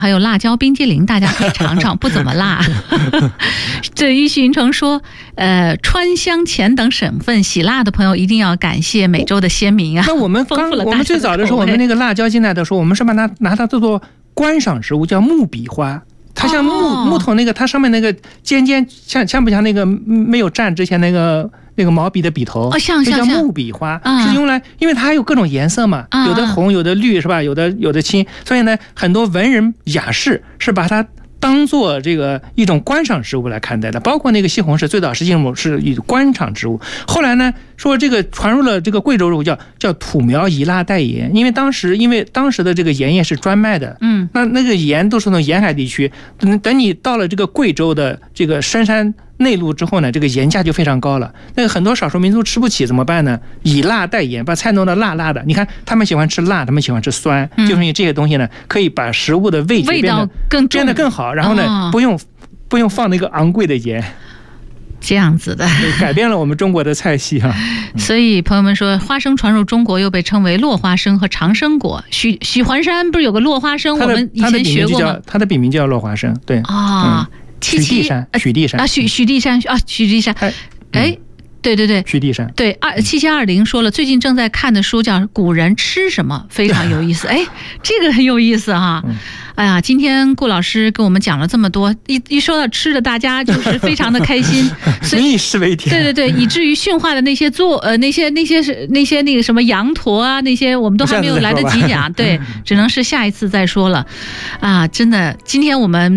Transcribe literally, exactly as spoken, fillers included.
还有辣椒冰激凌，大家可以尝尝，不怎么辣。这玉旭云城说，呃，川湘黔等省份喜辣的朋友一定要感谢美洲的先民啊。 那我们刚我们最早的时候，我们那个辣椒进来的时候，我们是把它拿它做做观赏植物，叫木笔花。它像木、哦、木头那个，它上面那个尖尖像像不像那个没有蘸之前那个那个毛笔的笔头？ 哦，像像像，叫木笔花， 嗯、 是用来，因为它还有各种颜色嘛， 嗯、 有的红，有的绿，是吧？有的有的青，所以呢，很多文人雅士是把它当做这个一种观赏植物来看待的，包括那个西红柿，最早是进入是以观赏植物，后来呢说这个传入了这个贵州肉叫叫土苗以辣代盐，因为当时因为当时的这个盐业是专卖的， 嗯， 那那个盐都是从沿海地区，等等你到了这个贵州的这个深山内陆之后呢，这个盐价就非常高了，那个很多少数民族吃不起怎么办呢？以辣代盐，把菜弄得辣辣的。你看他们喜欢吃辣，他们喜欢吃酸，嗯、就是因为这些东西呢，可以把食物的味觉变得更变得更好，然后呢， 哦、 不用不用放那个昂贵的盐。 这样子的， 改变了我们中国的菜系啊。 所以朋友们说，花生传入中国又被称为落花生和长生果。许许环山不是有个落花生，我们以前学过吗？ 它的笔名就叫落花生，对啊。 嗯许地山，许地山啊，许许地山啊，许地山，哎，哎，对对对， 许地山， 对二七七二零说了，最近正在看的书叫《古人吃什么》，非常有意思。哎，这个很有意思哈。哎呀，今天顾老师跟我们讲了这么多，一一说到吃的，大家就是非常的开心，所以民以食为天。 对对对，以至于驯化的那些做呃那些那些是那些那个什么羊驼啊，那些我们都还没有来得及讲，对，只能是下一次再说了。啊，真的，今天我们。